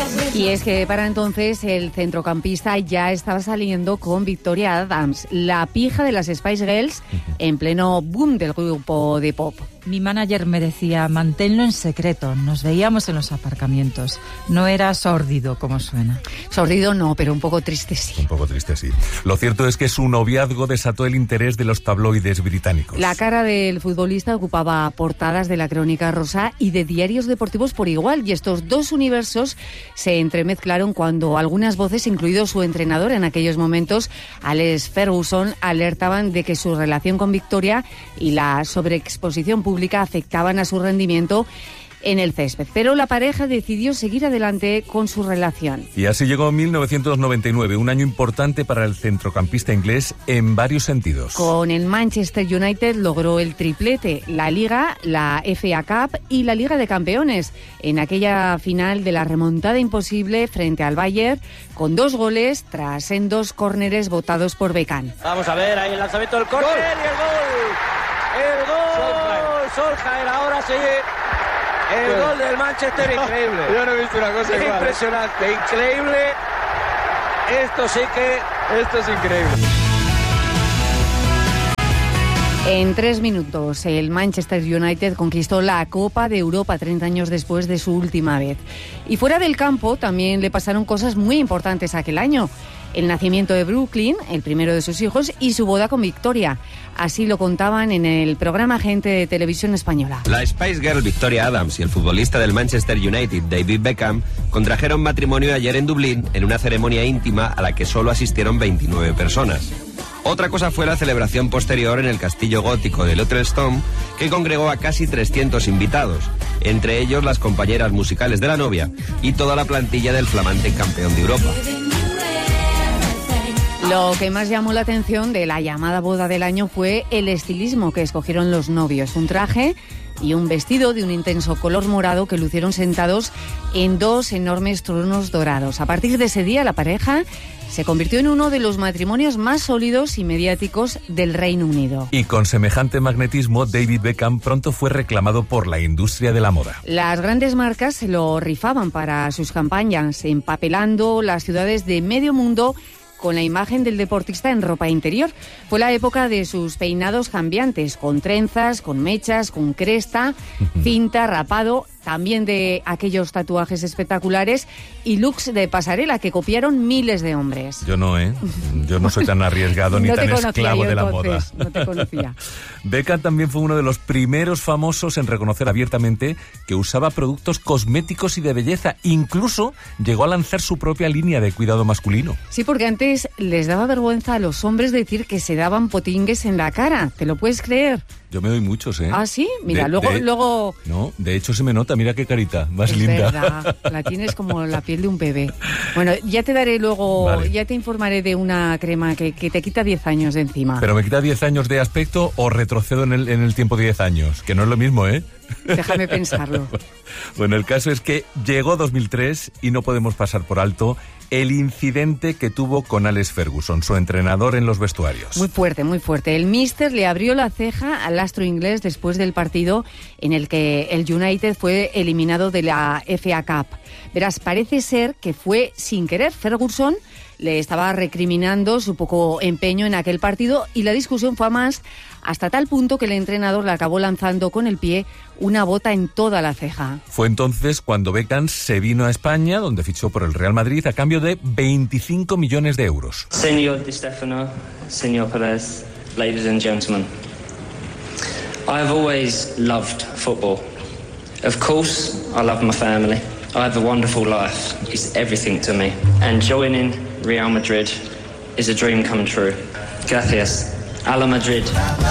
Y es que para entonces el centrocampista ya estaba saliendo con Victoria Adams, la pija de las Spice Girls, en pleno boom del grupo de pop. Mi manager me decía, manténlo en secreto. Nos veíamos en los aparcamientos. No era sórdido como suena. Sórdido no, pero un poco triste sí. Un poco triste sí. Lo cierto es que su noviazgo desató el interés de los tabloides británicos. La cara del futbolista ocupaba portadas de la Crónica Rosa y de diarios deportivos por igual. Y estos dos universos se entremezclaron cuando algunas voces, incluido su entrenador en aquellos momentos, Alex Ferguson, alertaban de que su relación con Victoria y la sobreexposición pública afectaban a su rendimiento en el césped. Pero la pareja decidió seguir adelante con su relación. Y así llegó 1999, un año importante para el centrocampista inglés en varios sentidos. Con el Manchester United logró el triplete, la Liga, la FA Cup y la Liga de Campeones, en aquella final de la remontada imposible frente al Bayern, con 2 goles tras sendos córneres votados por Beckham. Vamos a ver, ahí el lanzamiento del córner y el gol. ¡El gol! Solskjaer, ahora sí. El gol del Manchester, increíble. Yo no he visto una cosa igual. Impresionante, increíble. Esto es increíble. En 3 minutos, el Manchester United conquistó la Copa de Europa 30 años después de su última vez. Y fuera del campo también le pasaron cosas muy importantes aquel año. El nacimiento de Brooklyn, el primero de sus hijos, y su boda con Victoria. Así lo contaban en el programa Gente de Televisión Española. La Spice Girl Victoria Adams y el futbolista del Manchester United, David Beckham, contrajeron matrimonio ayer en Dublín en una ceremonia íntima a la que solo asistieron 29 personas. Otra cosa fue la celebración posterior en el castillo gótico de Utrecht, que congregó a casi 300 invitados, entre ellos las compañeras musicales de la novia y toda la plantilla del flamante campeón de Europa. Lo que más llamó la atención de la llamada boda del año fue el estilismo que escogieron los novios. Un traje y un vestido de un intenso color morado que lucieron sentados en 2 enormes tronos dorados. A partir de ese día, la pareja se convirtió en uno de los matrimonios más sólidos y mediáticos del Reino Unido. Y con semejante magnetismo, David Beckham pronto fue reclamado por la industria de la moda. Las grandes marcas se lo rifaban para sus campañas, empapelando las ciudades de medio mundo con la imagen del deportista en ropa interior. Fue la época de sus peinados cambiantes, con trenzas, con mechas, con cresta, cinta, rapado, también de aquellos tatuajes espectaculares y looks de pasarela que copiaron miles de hombres. Yo no, ¿eh? Yo no soy tan arriesgado ni tan esclavo de la moda. No te conocía. Beckham también fue uno de los primeros famosos en reconocer abiertamente que usaba productos cosméticos y de belleza. Incluso llegó a lanzar su propia línea de cuidado masculino. Sí, porque antes les daba vergüenza a los hombres decir que se daban potingues en la cara. ¿Te lo puedes creer? Yo me doy muchos, ¿eh? ¿Ah, sí? Mira, luego... No, de hecho se me nota, mira qué carita, más es linda. Verdad, la tienes como la piel de un bebé. Bueno, ya te daré luego, vale. Ya te informaré de una crema que te quita 10 años de encima. ¿Pero me quita 10 años de aspecto o retrocedo en el tiempo de 10 años? Que no es lo mismo, ¿eh? Déjame pensarlo. Bueno, el caso es que llegó 2003 y no podemos pasar por alto el incidente que tuvo con Alex Ferguson, su entrenador en los vestuarios. Muy fuerte, muy fuerte. El míster le abrió la ceja al astro inglés después del partido en el que el United fue eliminado de la FA Cup. Verás, parece ser que fue sin querer. Ferguson le estaba recriminando su poco empeño en aquel partido y la discusión fue a más, hasta tal punto que el entrenador le acabó lanzando con el pie una bota en toda la ceja. Fue entonces cuando Beckham se vino a España, donde fichó por el Real Madrid a cambio de 25 millones de euros. Señor Di Stefano, señor Perez, ladies and gentlemen, I've always loved football. Of course, I love my family. I have a wonderful life. It's everything to me. And joining Real Madrid is a dream come true. Gracias. A la Madrid.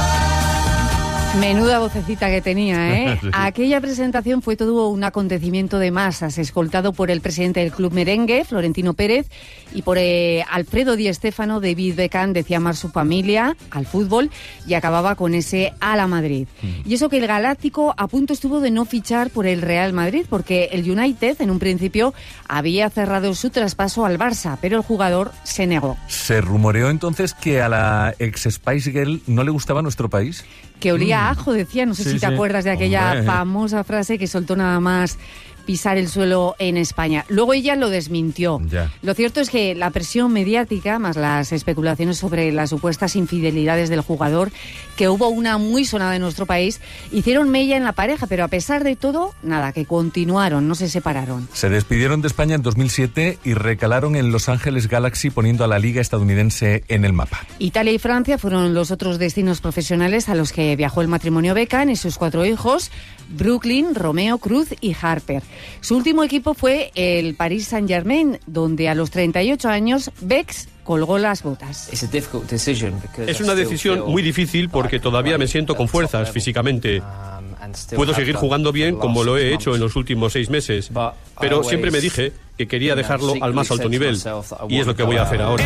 Menuda vocecita que tenía, ¿eh? Sí. Aquella presentación fue todo un acontecimiento de masas, escoltado por el presidente del club merengue, Florentino Pérez, y por Alfredo Di Stéfano. David Beckham decía amar su familia, al fútbol, y acababa con ese a la Madrid. Y eso que el galáctico a punto estuvo de no fichar por el Real Madrid, porque el United en un principio había cerrado su traspaso al Barça, pero el jugador se negó. ¿Se rumoreó entonces que a la ex Spice Girl no le gustaba nuestro país? Que olía a ajo, decía, no sé si te acuerdas de aquella famosa frase que soltó nada más pisar el suelo en España. Luego ella lo desmintió. Ya. Lo cierto es que la presión mediática, más las especulaciones sobre las supuestas infidelidades del jugador, que hubo una muy sonada en nuestro país, hicieron mella en la pareja, pero a pesar de todo, nada, que continuaron, no se separaron. Se despidieron de España en 2007 y recalaron en Los Ángeles Galaxy, poniendo a la liga estadounidense en el mapa. Italia y Francia fueron los otros destinos profesionales a los que viajó el matrimonio Beckham y sus 4 hijos, Brooklyn, Romeo, Cruz y Harper. Su último equipo fue el Paris Saint-Germain, donde a los 38 años Becks colgó las botas. Es una decisión muy difícil porque todavía me siento con fuerzas físicamente. Puedo seguir jugando bien como lo he hecho en los últimos 6 meses, pero siempre me dije que quería dejarlo al más alto nivel, y es lo que voy a hacer ahora.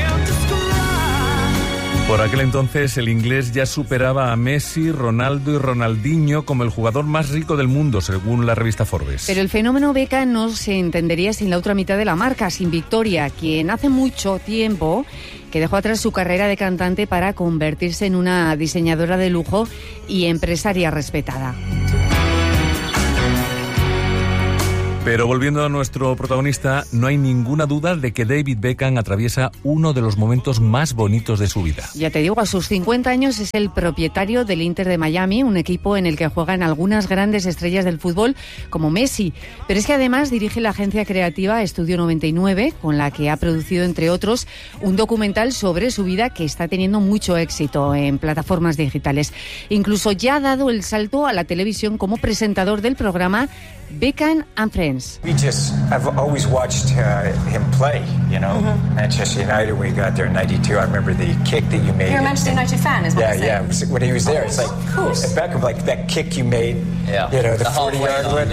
Por aquel entonces el inglés ya superaba a Messi, Ronaldo y Ronaldinho como el jugador más rico del mundo, según la revista Forbes. Pero el fenómeno Beckham no se entendería sin la otra mitad de la marca, sin Victoria, quien hace mucho tiempo que dejó atrás su carrera de cantante para convertirse en una diseñadora de lujo y empresaria respetada. Pero volviendo a nuestro protagonista, no hay ninguna duda de que David Beckham atraviesa uno de los momentos más bonitos de su vida. Ya te digo, a sus 50 años es el propietario del Inter de Miami, un equipo en el que juegan algunas grandes estrellas del fútbol como Messi. Pero es que además dirige la agencia creativa Estudio 99, con la que ha producido, entre otros, un documental sobre su vida que está teniendo mucho éxito en plataformas digitales. Incluso ya ha dado el salto a la televisión como presentador del programa Beckham and Friends. I've always watched him play, you know. Manchester United, when he got there in '92, I remember the kick that you made. You're a Manchester United fan, is what you're saying? Yeah. When he was there, it's like, of course. Beckham, like that kick you made, you know, the 40-yard one.